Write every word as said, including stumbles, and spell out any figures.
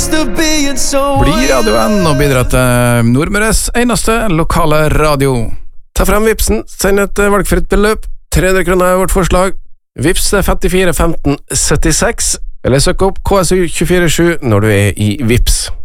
Bli Radio N og bidra til Nordmøres eneste lokale radio. Ta frem Vipsen, send et valgfritt beløp. tre hundre kroner er vårt forslag. Vips er femtifire femten syttiseks, eller søk opp K S U to fire sju når du er i Vips.